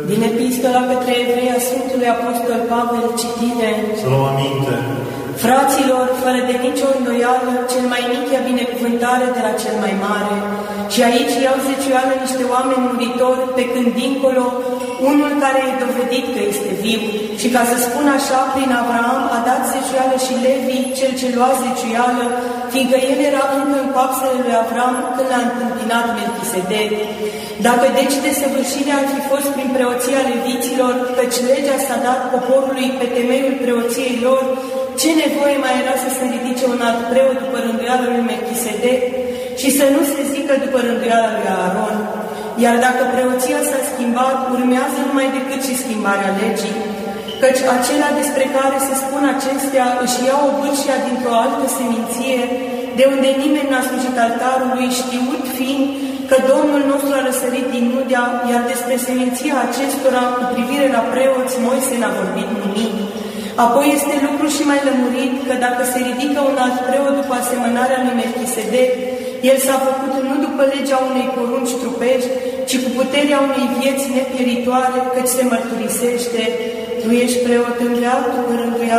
Din Epistola către Evrei a Sfântului Apostol Pavel, citire. Să luăm aminte. Fraților, fără de nicio îndoială, cel mai mic ia binecuvântare de la cel mai mare. Și aici iau zecioală niște oameni muritori, pe când dincolo, unul care e dovedit că este viu. Și ca să spun așa, prin Avraam a dat zecioală și Levi, cel ce lua zecioală, fiindcă el era încă în papsele lui Avraam când l-a întâmpinat Melchisedec. Dacă deci desăvârșirea ar fi fost prin preoția leviților, căci legea s-a dat poporului pe temeiul preoției lor, ce nevoie mai era să se ridice un alt preot după rânduiala lui Melchisedec și să nu se zică după rânduiala lui Aaron? Iar dacă preoția s-a schimbat, urmează numai decât și schimbarea legii, căci acela despre care se spun acestea își ia obârșia dintr-o altă seminție, de unde nimeni n-a slujit altarului, știut fiind că Domnul nostru a răsărit din Nudea, iar despre seminția acestora, cu privire la preoți, Moise n-a vorbit nimic. Apoi este lucru și mai lămurit că dacă se ridică un alt preot după asemănarea lui Melchisedec, el s-a făcut nu după legea unei porunci trupești, ci cu puterea unei vieți nepieritoare, căci se mărturisește: tu ești preot în veac după rânduiala